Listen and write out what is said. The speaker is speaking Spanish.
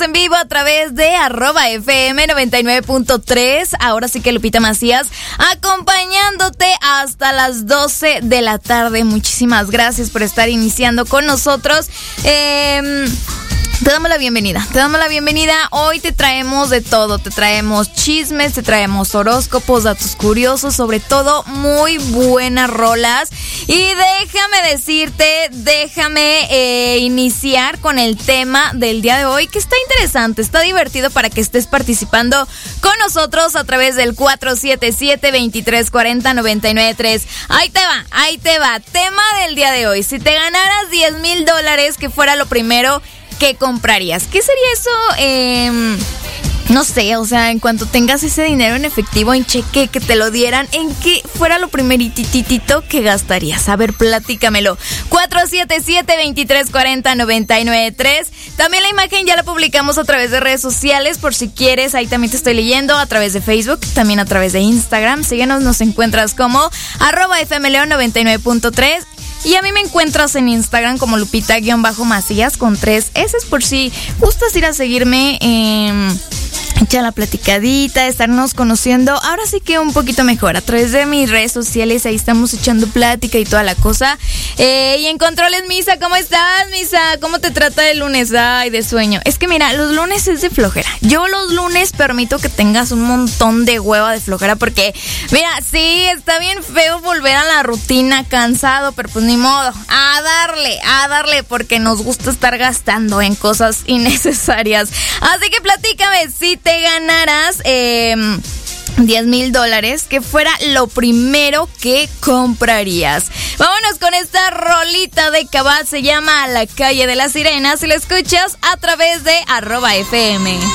en vivo a través de @FM 99.3. Ahora sí que Lupita Macías acompañándote hasta las 12 de la tarde. Muchísimas gracias por estar iniciando con nosotros. Te damos la bienvenida. Hoy te traemos de todo. Te traemos chismes, te traemos horóscopos, datos curiosos, sobre todo muy buenas rolas. Y déjame iniciar con el tema del día de hoy, que está interesante, está divertido para que estés participando con nosotros a través del 477-2340-993. Ahí te va. Tema del día de hoy. Si te ganaras $10,000, ¿qué fuera lo primero que comprarías? ¿Qué sería eso? No sé, o sea, en cuanto tengas ese dinero en efectivo, en cheque, que te lo dieran, ¿en qué fuera lo primerititito que gastarías? A ver, platícamelo. 477-2340-993. También la imagen ya la publicamos a través de redes sociales, por si quieres, ahí también te estoy leyendo, a través de Facebook, también a través de Instagram. Síguenos, nos encuentras como @FMLeon99.3. Y a mí me encuentras en Instagram como Lupita-Macías con 3 S, por si gustas ir a seguirme. Echa la platicadita, estarnos conociendo ahora sí que un poquito mejor a través de mis redes sociales. Ahí estamos echando plática y toda la cosa. Y en controles, Misa, ¿cómo estás, Misa? ¿Cómo te trata el lunes? Ay, de sueño. Es que mira, los lunes es de flojera. Yo los lunes permito que tengas un montón de hueva de flojera, porque mira, sí, está bien feo volver a la rutina cansado, pero pues ni modo, a darle, porque nos gusta estar gastando en cosas innecesarias. Así que platícame, si te ganaras $10,000, ¿qué fuera lo primero que comprarías? Vámonos con esta rolita de Cabal, se llama La Calle de las Sirenas, y la escuchas a través de @FM.